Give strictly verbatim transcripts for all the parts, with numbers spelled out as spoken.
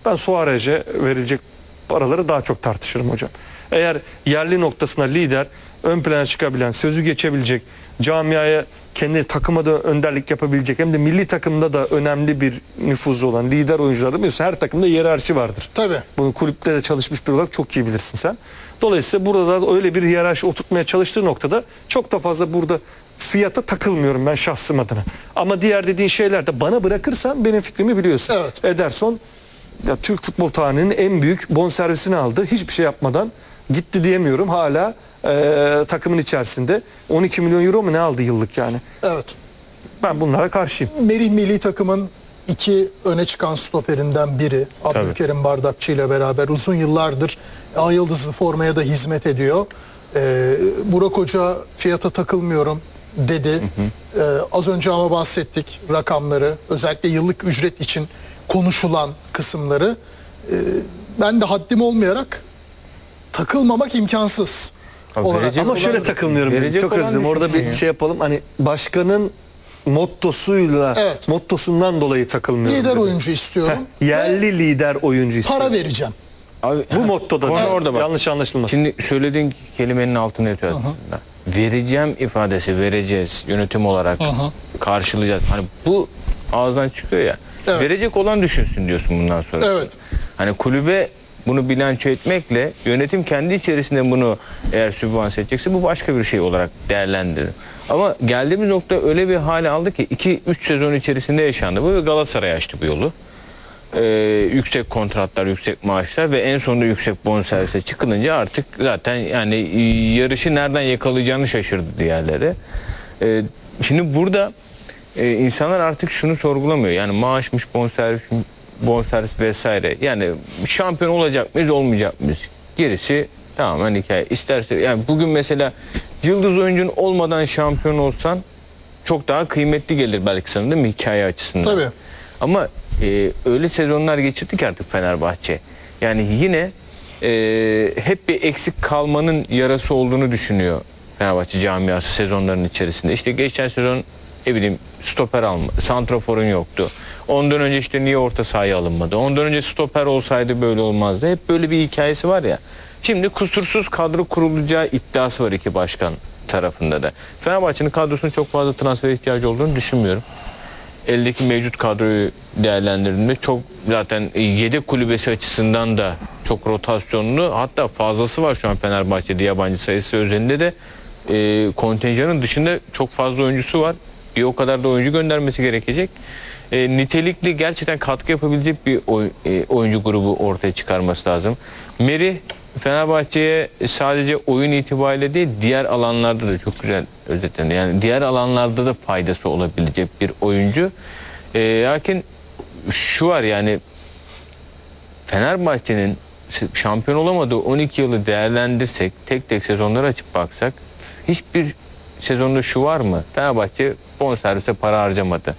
Ben Suarez'e verilecek paraları daha çok tartışırım hocam. Eğer yerli noktasına lider, ön plana çıkabilen, sözü geçebilecek, camiaya, kendi takıma da önderlik yapabilecek, hem de milli takımda da önemli bir nüfuzu olan lider oyuncular da biliyorsun, her takımda hiyerarşi vardır. Tabii. Bunu kulüpte de çalışmış bir olarak çok iyi bilirsin sen. Dolayısıyla burada da öyle bir hiyerarşi oturtmaya çalıştığı noktada çok da fazla burada fiyata takılmıyorum ben şahsım adına. Ama diğer dediğin şeyler de bana bırakırsan benim fikrimi biliyorsun. Evet. Ederson ya Türk futbol tarihinin en büyük bonservisini aldı. Hiçbir şey yapmadan gitti diyemiyorum. Hala e, takımın içerisinde. on iki milyon euro mu ne aldı yıllık yani? Evet. Ben bunlara karşıyım. Merih milli takımın iki öne çıkan stoperinden biri. Abdülkerim Bardakçı ile beraber uzun yıllardır Ay Yıldızlı formaya da hizmet ediyor. Ee, Burak Hoca fiyata takılmıyorum dedi. Hı hı. Ee, az önce ama bahsettik rakamları. Özellikle yıllık ücret için konuşulan kısımları. Ee, ben de haddim olmayarak takılmamak imkansız. Olarak. Ama şöyle takılmıyorum. Çok özledim. Orada bir şey yapalım. Hani başkanın mottosuyla, evet, mottosundan dolayı takılmıyorum. Lider dedim. Oyuncu istiyorum. Heh, yerli lider oyuncu istiyorum. Para vereceğim. Abi, bu mottoda evet, orada bak. Yanlış anlaşılmasın. Şimdi söylediğin kelimenin altına yatıyor. Vereceğim ifadesi, vereceğiz yönetim olarak, aha, karşılayacağız. Hani bu ağızdan çıkıyor ya. Evet. Verecek olan düşünsün diyorsun bundan sonra. Evet. Hani kulübe bunu bilanço etmekle yönetim kendi içerisinde bunu eğer sübvanse edecekse bu başka bir şey olarak değerlendirir. Ama geldiğimiz nokta öyle bir hale aldı ki iki üç sezon içerisinde yaşandı bu ve Galatasaray açtı bu yolu. Ee, yüksek kontratlar, yüksek maaşlar ve en sonunda yüksek bonservise çıkılınca artık zaten yani yarışı nereden yakalayacağını şaşırdı diğerleri. Ee, şimdi burada e, insanlar artık şunu sorgulamıyor. Yani maaşmış, bonservis, bonservis vesaire. Yani şampiyon olacak mıyız, olmayacak mıyız? Gerisi tamamen hikaye. İsterse yani bugün mesela yıldız oyuncun olmadan şampiyon olsan çok daha kıymetli gelir belki sana, değil mi, hikaye açısından? Tabii. Ama e, öyle sezonlar geçirdik artık Fenerbahçe. Yani yine e, hep bir eksik kalmanın yarası olduğunu düşünüyor Fenerbahçe camiası sezonların içerisinde. İşte geçen sezon ne bileyim stoper alma, santraforun yoktu. Ondan önce işte niye orta sahaya alınmadı? Ondan önce stoper olsaydı böyle olmazdı. Hep böyle bir hikayesi var ya. Şimdi kusursuz kadro kurulacağı iddiası var iki başkan tarafında da. Fenerbahçe'nin kadrosunun çok fazla transfer ihtiyacı olduğunu düşünmüyorum. Eldeki mevcut kadroyu değerlendirdiğinde çok zaten yedek kulübesi açısından da çok rotasyonlu, hatta fazlası var şu an Fenerbahçe'de yabancı sayısı özelinde de e, kontenjanın dışında çok fazla oyuncusu var. Bir o kadar da oyuncu göndermesi gerekecek. E, nitelikli gerçekten katkı yapabilecek bir oy, e, oyuncu grubu ortaya çıkarması lazım. Merih Fenerbahçe'ye sadece oyun itibariyle değil diğer alanlarda da çok güzel özetlendi. Yani diğer alanlarda da faydası olabilecek bir oyuncu. E, lakin şu var yani Fenerbahçe'nin şampiyon olamadığı on iki yılı değerlendirsek, tek tek sezonları açıp baksak hiçbir sezonda şu var mı? Fenerbahçe bonservise para harcamadı.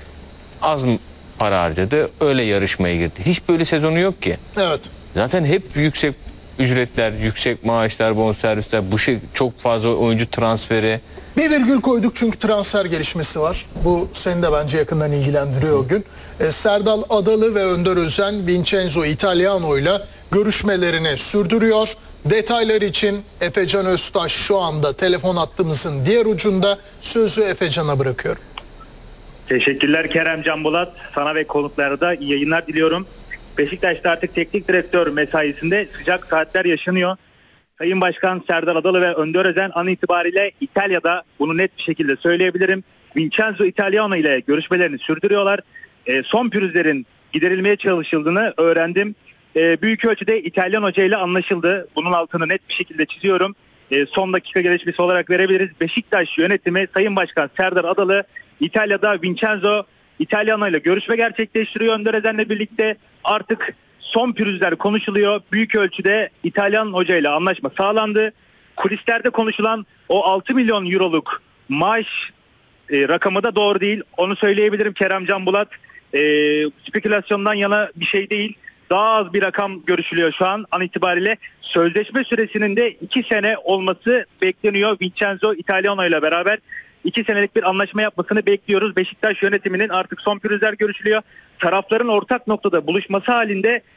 Az mı para harcadı? Öyle yarışmaya girdi. Hiç böyle sezonu yok ki. Evet. Zaten hep yüksek ücretler, yüksek maaşlar, bonservisler, bu şey çok fazla oyuncu transferi. Bir virgül koyduk çünkü transfer gelişmesi var. Bu seni de bence yakından ilgilendiriyor o gün. E, Serdal Adalı ve Önder Özen Vincenzo Italiano ile görüşmelerini sürdürüyor. Detaylar için Efecan Öztaş şu anda telefon hattımızın diğer ucunda. Sözü Efecan'a bırakıyorum. Teşekkürler Kerem Can Bulat. Sana ve konuklara da iyi yayınlar diliyorum. Beşiktaş'ta artık teknik direktör mesaisinde sıcak saatler yaşanıyor. Sayın Başkan Serdar Adalı ve Önder Özen an itibariyle İtalya'da, bunu net bir şekilde söyleyebilirim, Vincenzo Italiano ile görüşmelerini sürdürüyorlar. E, son pürüzlerin giderilmeye çalışıldığını öğrendim. E, büyük ölçüde İtalyan Hoca ile anlaşıldı. Bunun altını net bir şekilde çiziyorum. E, son dakika gelişmesi olarak verebiliriz. Beşiktaş yönetimi Sayın Başkan Serdar Adalı İtalya'da Vincenzo Italiano ile görüşme gerçekleştiriyor. Önder Özen'le birlikte artık son pürüzler konuşuluyor. Büyük ölçüde İtalyan Hoca ile anlaşma sağlandı. Kulislerde konuşulan o altı milyon euroluk maaş e, rakamı da doğru değil. Onu söyleyebilirim Kerem Can Bulat. E, spekülasyondan yana bir şey değil. Daha az bir rakam görüşülüyor şu an an itibariyle. Sözleşme süresinin de iki sene olması bekleniyor. Vincenzo Italiano ile beraber iki senelik bir anlaşma yapmasını bekliyoruz. Beşiktaş yönetiminin artık son pürüzler görüşülüyor. Tarafların ortak noktada buluşması halinde